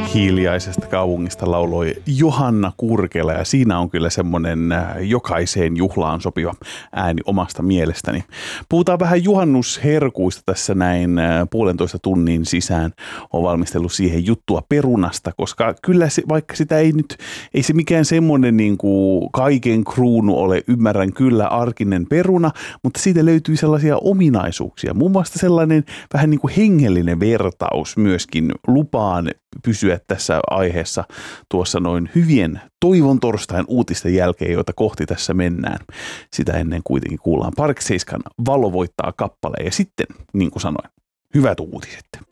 Hiljaisesta kaupungista lauloi Johanna Kurkela ja siinä on kyllä semmoinen jokaiseen juhlaan sopiva ääni omasta mielestäni. Puhutaan vähän juhannusherkuista tässä näin 1,5 tunnin sisään. Olen valmistellut siihen juttua perunasta, koska kyllä se, vaikka sitä ei se mikään semmoinen niin kuin kaiken kruunu ole, ymmärrän kyllä arkinen peruna, mutta siitä löytyy sellaisia ominaisuuksia. Muun muassa sellainen vähän niin kuin hengellinen vertaus myöskin lupaan pysyä tässä aiheessa tuossa noin hyvien toivon torstain uutisten jälkeen, joita kohti tässä mennään. Sitä ennen kuitenkin kuullaan Park Seiskan Valo voittaa -kappaleen ja sitten, niin kuin sanoin, hyvät uutiset.